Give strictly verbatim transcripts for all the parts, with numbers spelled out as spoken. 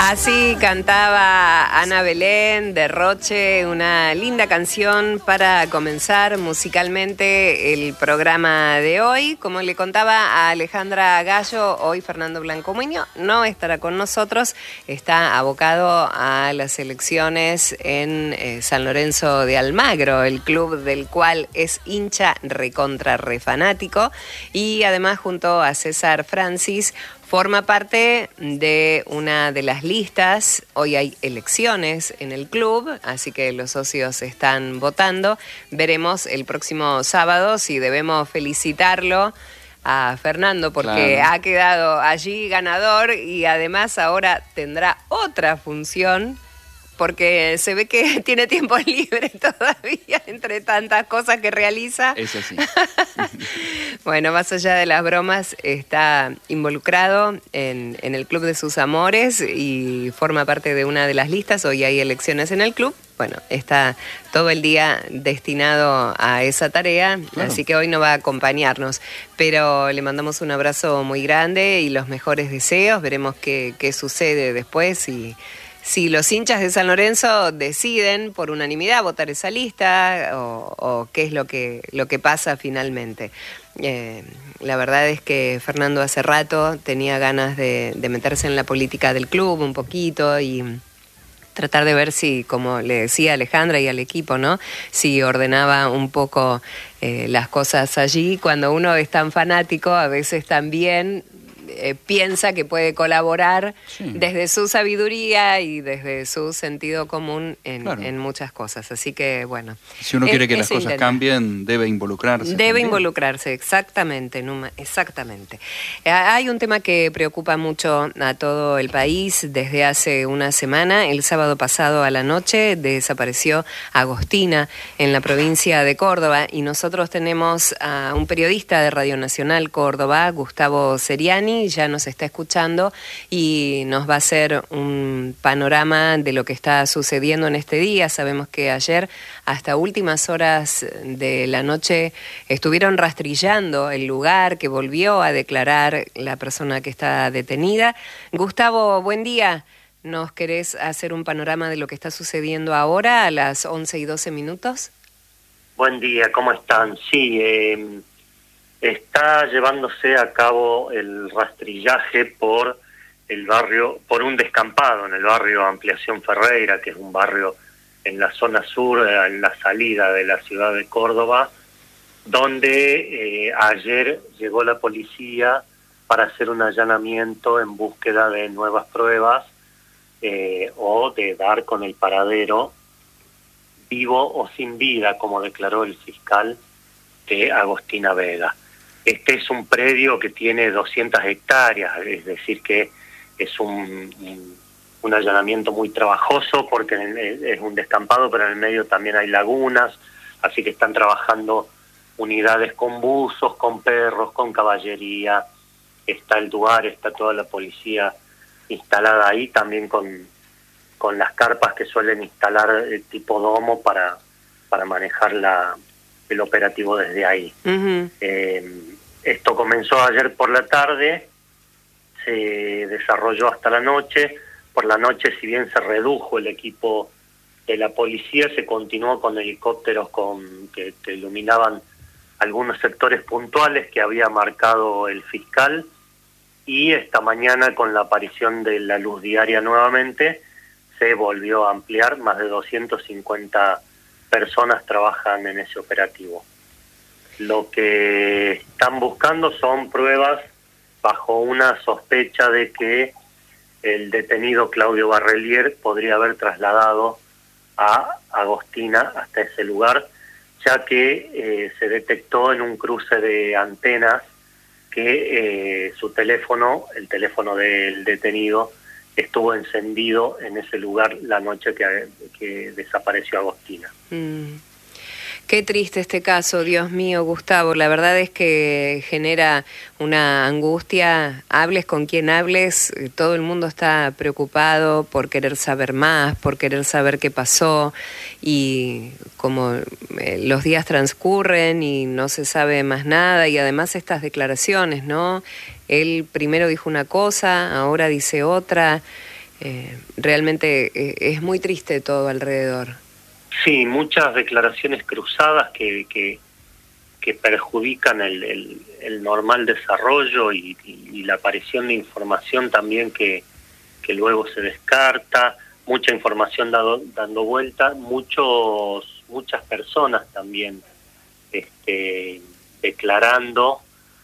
Así cantaba Ana Belén de Roche, una linda canción para comenzar musicalmente el programa de hoy. Como le contaba a Alejandra Gallo, hoy Fernando Blanco Muñoz no estará con nosotros, está abocado a las elecciones en eh, San Lorenzo de Almagro, el club del cual es hincha recontra refanático, y además junto a César Francis forma parte de una de las listas. Hoy hay elecciones en el club, así que los socios están votando. Veremos el próximo sábado si debemos felicitarlo a Fernando porque Claro. ha quedado allí ganador y además ahora tendrá otra función porque se ve que tiene tiempo libre todavía entre tantas cosas que realiza. Es así. Bueno, más allá de las bromas, está involucrado en, en el Club de sus Amores y forma parte de una de las listas. Hoy hay elecciones en el club. Bueno, está todo el día destinado a esa tarea, claro. Así que hoy no va a acompañarnos. Pero le mandamos un abrazo muy grande y los mejores deseos. Veremos qué, qué sucede después y si los hinchas de San Lorenzo deciden por unanimidad votar esa lista o, o qué es lo que, lo que pasa finalmente. Eh, la verdad es que Fernando hace rato tenía ganas de, de meterse en la política del club un poquito y tratar de ver si, como le decía a Alejandra y al equipo, ¿no? Si ordenaba un poco eh, las cosas allí. Cuando uno es tan fanático, a veces también Eh, piensa que puede colaborar sí. desde su sabiduría y desde su sentido común en, claro. en muchas cosas. Así que, bueno. Si uno es, quiere que las cosas intenta. cambien, debe involucrarse. Debe también. involucrarse, exactamente, Numa, exactamente. Eh, hay un tema que preocupa mucho a todo el país desde hace una semana. El sábado pasado a la noche desapareció Agostina en la provincia de Córdoba y nosotros tenemos a un periodista de Radio Nacional Córdoba, Gustavo Seriani, ya nos está escuchando y nos va a hacer un panorama de lo que está sucediendo en este día. Sabemos que ayer hasta últimas horas de la noche estuvieron rastrillando el lugar que volvió a declarar la persona que está detenida. Gustavo, buen día. ¿Nos querés hacer un panorama de lo que está sucediendo ahora a las once y doce minutos? Buen día, ¿cómo están? Sí, eh... está llevándose a cabo el rastrillaje por el barrio, por un descampado en el barrio Ampliación Ferreira, que es un barrio en la zona sur, en la salida de la ciudad de Córdoba, donde eh, ayer llegó la policía para hacer un allanamiento en búsqueda de nuevas pruebas eh, o de dar con el paradero vivo o sin vida, como declaró el fiscal, de Agostina Vega. Este es un predio que tiene doscientas hectáreas, es decir que es un, un, un allanamiento muy trabajoso porque es un descampado, pero en el medio también hay lagunas, así que están trabajando unidades con buzos, con perros, con caballería, está el lugar, está toda la policía instalada ahí, también con, con las carpas que suelen instalar eh, tipo domo para, para manejar la, el operativo desde ahí. Uh-huh. Eh, Esto comenzó ayer por la tarde, se desarrolló hasta la noche. Por la noche, si bien se redujo el equipo de la policía, se continuó con helicópteros con que, que iluminaban algunos sectores puntuales que había marcado el fiscal. Y esta mañana, con la aparición de la luz diaria nuevamente, se volvió a ampliar. Más de doscientas cincuenta personas trabajan en ese operativo. Lo que están buscando son pruebas bajo una sospecha de que el detenido Claudio Barrelier podría haber trasladado a Agostina hasta ese lugar, ya que eh, se detectó en un cruce de antenas que eh, su teléfono, el teléfono del detenido, estuvo encendido en ese lugar la noche que, que desapareció Agostina. Mm. Qué triste este caso, Dios mío, Gustavo. La verdad es que genera una angustia. Hables con quien hables, todo el mundo está preocupado por querer saber más, por querer saber qué pasó. Y como eh, los días transcurren y no se sabe más nada, y además estas declaraciones, ¿no? Él primero dijo una cosa, ahora dice otra. eh, realmente eh, es muy triste todo alrededor. Sí, muchas declaraciones cruzadas que, que, que perjudican el, el, el normal desarrollo y, y, y la aparición de información también que, que luego se descarta, mucha información dado, dando vuelta, muchos muchas personas también este, declarando,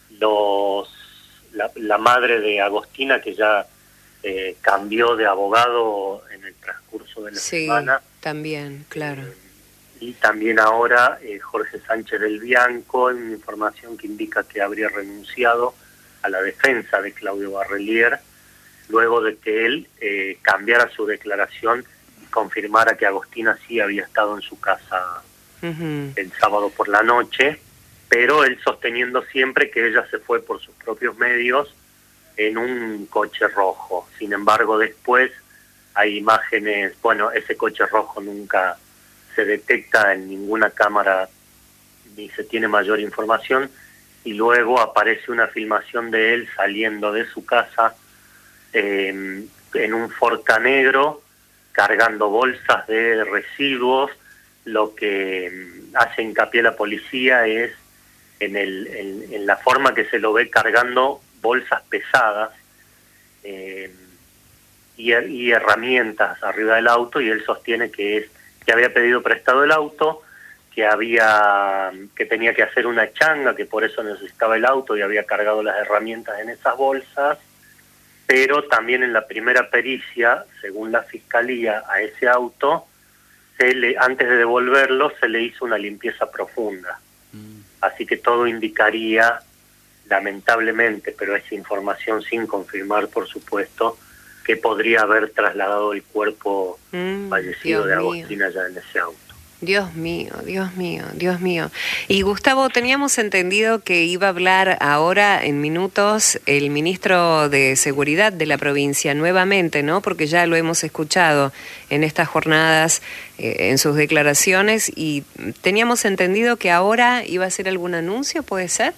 los la, la madre de Agostina que ya eh, cambió de abogado en el transcurso de la sí, semana. También, claro. Eh, y también ahora eh, Jorge Sánchez del Bianco, en información que indica que habría renunciado a la defensa de Claudio Barrelier, luego de que él eh, cambiara su declaración y confirmara que Agostina sí había estado en su casa uh-huh. el sábado por la noche, pero él sosteniendo siempre que ella se fue por sus propios medios en un coche rojo. Sin embargo, después hay imágenes, bueno, ese coche rojo nunca se detecta en ninguna cámara ni se tiene mayor información, y luego aparece una filmación de él saliendo de su casa eh, en un Forca negro, cargando bolsas de residuos. Lo que hace hincapié la policía es en, el, en, en la forma que se lo ve cargando bolsas pesadas eh, y, y herramientas arriba del auto, y él sostiene que es que había pedido prestado el auto, que había que tenía que hacer una changa, que por eso necesitaba el auto y había cargado las herramientas en esas bolsas, pero también en la primera pericia, según la fiscalía, a ese auto, se le, antes de devolverlo, se le hizo una limpieza profunda. Mm. Así que todo indicaría, lamentablemente, pero es información sin confirmar, por supuesto, que podría haber trasladado el cuerpo mm, fallecido Dios de Agostina mío. Ya en ese auto. Dios mío, Dios mío, Dios mío. Y Gustavo, teníamos entendido que iba a hablar ahora en minutos el ministro de Seguridad de la provincia nuevamente, ¿no? Porque ya lo hemos escuchado en estas jornadas, eh, en sus declaraciones, y teníamos entendido que ahora iba a hacer algún anuncio, ¿puede ser?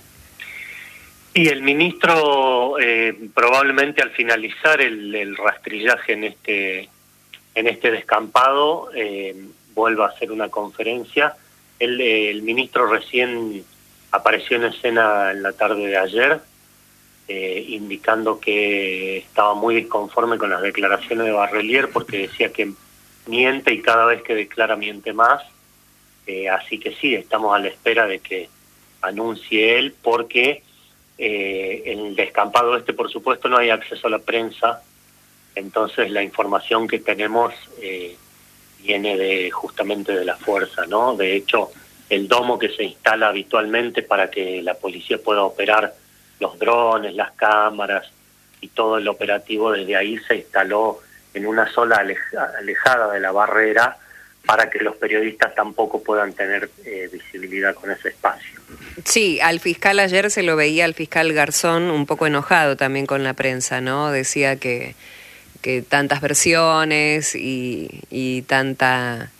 Y el ministro eh, probablemente al finalizar el, el rastrillaje en este en este descampado eh, vuelva a hacer una conferencia. El, el ministro recién apareció en escena en la tarde de ayer, eh, indicando que estaba muy disconforme con las declaraciones de Barrelier, porque decía que miente y cada vez que declara miente más. Eh, así que sí, estamos a la espera de que anuncie él, porque Eh, en el descampado este, por supuesto, no hay acceso a la prensa, entonces la información que tenemos eh, viene de justamente de la fuerza, ¿no? De hecho, el domo que se instala habitualmente para que la policía pueda operar los drones, las cámaras y todo el operativo, desde ahí se instaló en una sola aleja, alejada de la barrera, para que los periodistas tampoco puedan tener eh, visibilidad con ese espacio. Sí, al fiscal ayer se lo veía, al fiscal Garzón, un poco enojado también con la prensa, ¿no? Decía que, que tantas versiones y, y tanta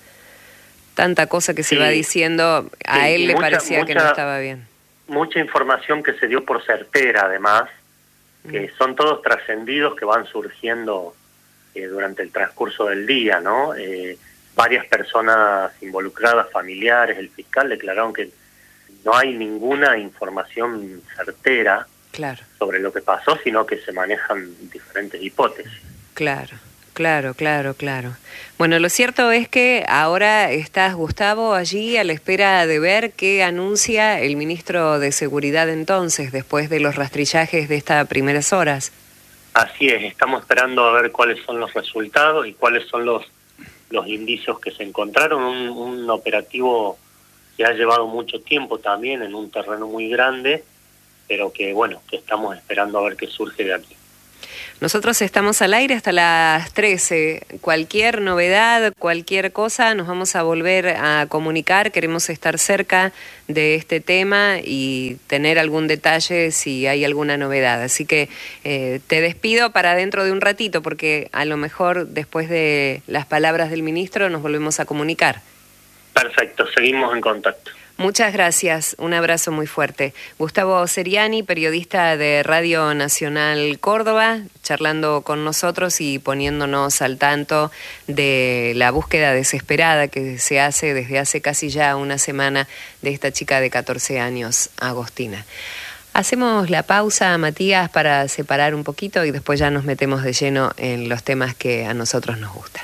tanta cosa que se sí, va diciendo, a sí, él le mucha, parecía mucha, que no estaba bien. Mucha información que se dio por certera, además, que mm. son todos trascendidos que van surgiendo eh, durante el transcurso del día, ¿no? Eh, varias personas involucradas, familiares, el fiscal, declararon que no hay ninguna información certera claro. sobre lo que pasó, sino que se manejan diferentes hipótesis. Claro, claro, claro, claro. Bueno, lo cierto es que ahora estás, Gustavo, allí a la espera de ver qué anuncia el ministro de Seguridad entonces, después de los rastrillajes de estas primeras horas. Así es, estamos esperando a ver cuáles son los resultados y cuáles son los los indicios que se encontraron. Un, un operativo que ha llevado mucho tiempo también en un terreno muy grande, pero que bueno, que estamos esperando a ver qué surge de aquí. Nosotros estamos al aire hasta las trece. Cualquier novedad, cualquier cosa, nos vamos a volver a comunicar. Queremos estar cerca de este tema y tener algún detalle si hay alguna novedad. Así que eh, te despido para dentro de un ratito, porque a lo mejor después de las palabras del ministro nos volvemos a comunicar. Perfecto, seguimos en contacto. Muchas gracias, un abrazo muy fuerte. Gustavo Seriani, periodista de Radio Nacional Córdoba, charlando con nosotros y poniéndonos al tanto de la búsqueda desesperada que se hace desde hace casi ya una semana de esta chica de catorce años, Agostina. Hacemos la pausa, Matías, para separar un poquito y después ya nos metemos de lleno en los temas que a nosotros nos gustan.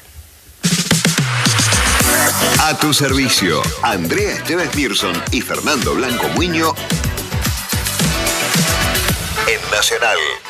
A tu servicio, Andrea Esteves Mirson y Fernando Blanco Muiño en Nacional.